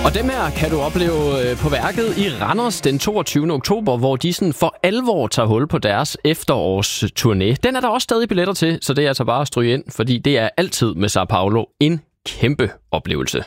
Og dem her kan du opleve på værket i Randers den 22. oktober, hvor de sådan for alvor tager hul på deres efterårsturné. Den er der også stadig billetter til, så det er altså bare at stryge ind, fordi det er altid med Sao Paulo en kæmpe oplevelse.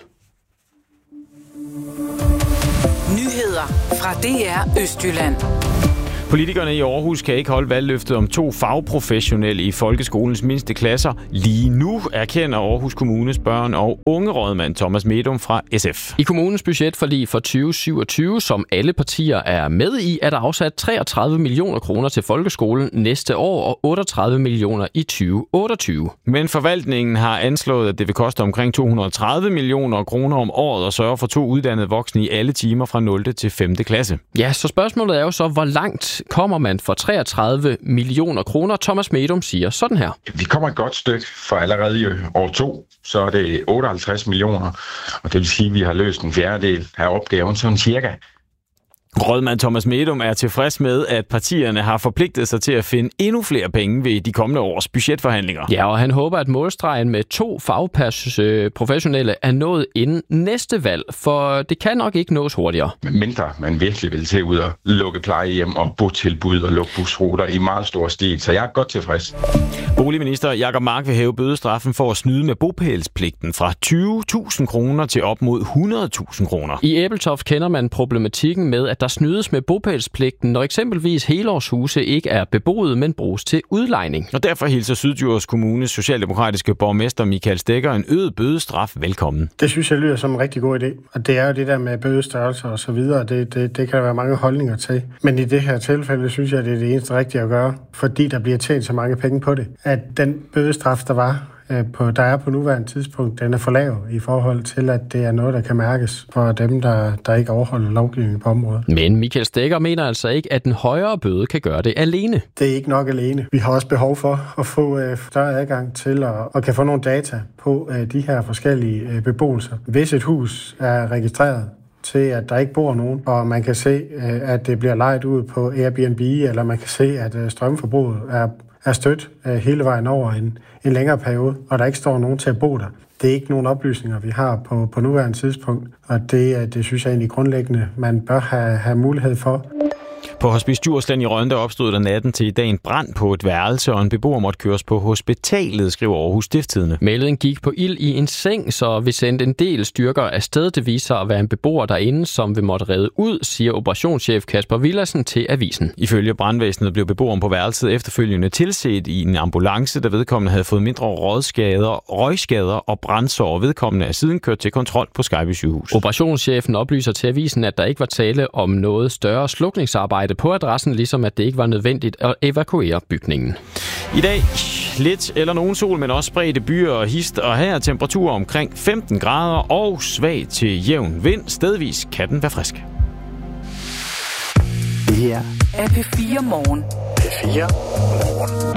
Nyheder fra DR Østjylland. Politikerne i Aarhus kan ikke holde valgløftet om 2 fagprofessionelle i folkeskolens mindste klasser. Lige nu erkender Aarhus Kommunes børn- og ungerådmand Thomas Medom fra SF. I kommunens budgetforlig for 2027, som alle partier er med i, er der afsat 33 millioner kroner til folkeskolen næste år og 38 millioner i 2028. Men forvaltningen har anslået, at det vil koste omkring 230 millioner kroner om året at sørge for 2 uddannede voksne i alle timer fra 0. til 5. klasse. Ja, så spørgsmålet er jo så, hvor langt kommer man for 33 millioner kroner? Thomas Medom siger sådan her. Vi kommer et godt stykke, for allerede i år 2, så er det 58 millioner, og det vil sige, at vi har løst en fjerdedel af opgaven, sådan cirka. Rådmand Thomas Medom er tilfreds med, at partierne har forpligtet sig til at finde endnu flere penge ved de kommende års budgetforhandlinger. Ja, og han håber, at målstregen med 2 fagprofessionelle er nået inden næste valg, for det kan nok ikke nås hurtigere. Mindre man virkelig vil til ud og lukke plejehjem og botilbud og lukke busruter i meget stor stil, så jeg er godt tilfreds. Boligminister Jacob Mark vil hæve bødestraffen for at snyde med bopælspligten fra 20.000 kroner til op mod 100.000 kroner. I Ebeltoft kender man problematikken med, at der snydes med bopælspligten, når eksempelvis helårshuse ikke er beboet, men bruges til udlejning. Og derfor hilser Syddjurs Kommunes socialdemokratiske borgmester Michael Stekker en øget bødestraf velkommen. Det synes jeg lyder som en rigtig god idé. Og det er jo det der med bødestørrelser og så videre, det kan der være mange holdninger til. Men i det her tilfælde synes jeg, det er det eneste rigtige at gøre, fordi der bliver tjent så mange penge på det. At den bødestraf, der er på nuværende tidspunkt, den er for lav i forhold til, at det er noget, der kan mærkes for dem, der ikke overholder lovgivningen på området. Men Michael Stekker mener altså ikke, at den højere bøde kan gøre det alene. Det er ikke nok alene. Vi har også behov for at få større adgang til at kan få nogle data på de her forskellige beboelser. Hvis et hus er registreret til, at der ikke bor nogen, og man kan se, at det bliver lejet ud på Airbnb, eller man kan se, at strømforbruget er stødt hele vejen over en længere periode, og der ikke står nogen til at bo der. Det er ikke nogen oplysninger, vi har på nuværende tidspunkt, og det synes jeg egentlig grundlæggende, man bør have mulighed for. På Hospice Djursland i Rønde opstod der natten til i dag en brand på et værelse, og en beboer måtte køres på hospitalet, skriver Aarhus Stiftstidende. Meldingen gik på ild i en seng, så vi sendte en del styrker afsted. Det viser at være en beboer derinde, som vi måtte redde ud, siger operationschef Kasper Villadsen til avisen. Ifølge brandvæsenet blev beboeren på værelset efterfølgende tilset i en ambulance, da vedkommende havde fået mindre røgskader og brandsår. Vedkommende er siden kørt til kontrol på Skejby Sygehus. Operationschefen oplyser til avisen, at der ikke var tale om noget større slukningsarbejde på adressen, ligesom at det ikke var nødvendigt at evakuere bygningen. I dag lidt eller nogen sol, men også spredte byer og hist, og her er temperaturer omkring 15 grader og svag til jævn vind. Stedvis kan den være frisk. Det her er P4 Morgen. P4 Morgen.